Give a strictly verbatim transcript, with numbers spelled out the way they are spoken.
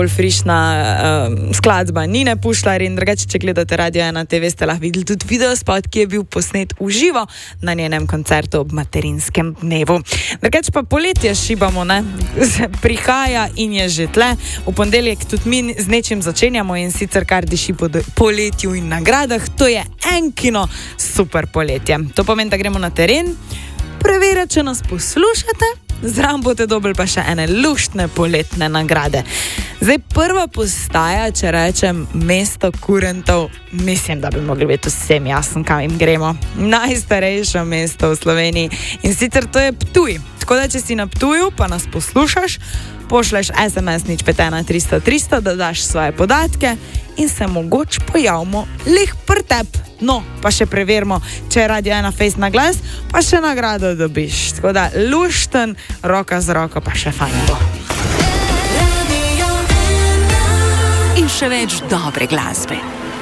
frišna uh, skladba Nine Pušlar in drugače, če gledate Radio ena te ve, ste lahko videli tudi videospot, ki je bil posnet v živo na njenem koncertu ob materinskem dnevu. Drugače pa poletje šibamo, ne? Prihaja in je že tle. V ponedeljek tudi mi z nečim začenjamo in sicer kar diši po poletju in nagradah. To je Enkino super poletje. To pomeni, da gremo na teren, preverjati, če nas poslušate. Zraven boste dobili pa še ene luštne poletne nagrade. Zdaj, prva postaja, če rečem mesto kurentov, mislim, da bi mogli biti vsem jasno, kam jim gremo. Najstarejše mesto v Sloveniji in sicer to je Ptuj. Tako da, če si na Ptuju, pa nas poslušaš, pošleš es em es nič pet ena tristo tristo, da daš svoje podatke in se mogoče pojavimo lih pri tebi. No, pa še preverimo, če je Radio ena fejst na glas, pa še nagrado dobiš. Tako da, lušten, roka z roko, pa še fajn bo. In še več dobre glasbe.